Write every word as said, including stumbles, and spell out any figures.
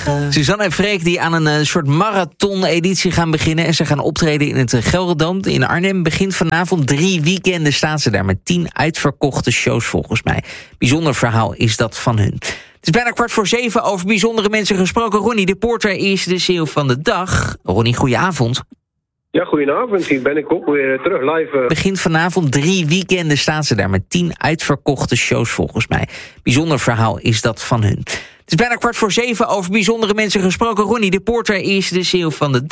negen. Suzanne en Freek die aan een uh, soort marathon-editie gaan beginnen. En ze gaan optreden in het uh, Gelredome in Arnhem. Begint vanavond. Drie weekenden staan ze daar met tien uitverkochte shows volgens mij. Bijzonder verhaal is dat van hun. Het is bijna kwart voor zeven. Over bijzondere mensen gesproken. Ronnie de Porter is de C E O van de dag. Ronnie, goedenavond. Ja, goedenavond. Hier ben ik ook weer terug live. Uh... Begint vanavond. Drie weekenden staan ze daar met tien uitverkochte shows volgens mij. Bijzonder verhaal is dat van hun. Het is bijna kwart voor zeven. Over bijzondere mensen gesproken. Ronnie de Porter is de C E O van de dag.